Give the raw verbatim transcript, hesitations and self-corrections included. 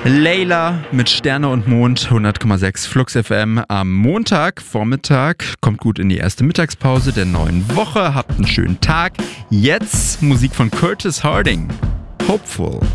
Layla mit Sterne und Mond, hundert Komma sechs Flux F M am Montag, Vormittag. Kommt gut in die erste Mittagspause der neuen Woche. Habt einen schönen Tag. Jetzt Musik von Curtis Harding. Hopeful.